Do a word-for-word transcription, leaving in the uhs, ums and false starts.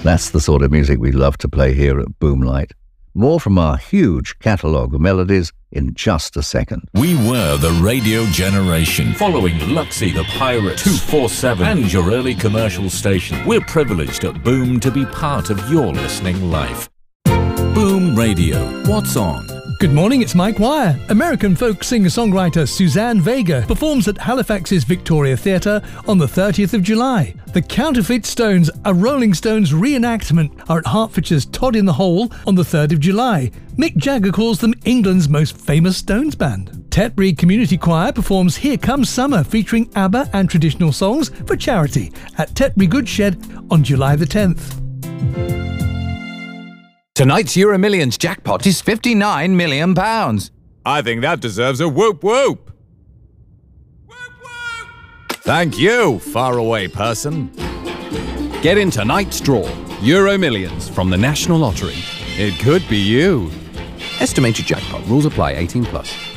That's the sort of music we love to play here at Boomlight. More from our huge catalogue of melodies in just a second. We were the radio generation, following Luxy the Pirate, two forty-seven, and your early commercial station. We're privileged at Boom to be part of your listening life. Boom Radio, what's on? Good morning, it's Mike Wire. American folk singer-songwriter Suzanne Vega performs at Halifax's Victoria Theatre on the thirtieth of July. The Counterfeit Stones, a Rolling Stones reenactment, are at Hertfordshire's Todd in the Hole on the third of July. Mick Jagger calls them England's most famous Stones band. Tetbury Community Choir performs Here Comes Summer, featuring ABBA and traditional songs for charity at Tetbury Goodshed on July the tenth. Tonight's Euro Millions jackpot is fifty-nine million pounds. I think that deserves a whoop whoop. Whoop whoop! Thank you, faraway person. Get in tonight's draw. Euro Millions from the National Lottery. It could be you. Estimated jackpot. Rules apply. eighteen plus.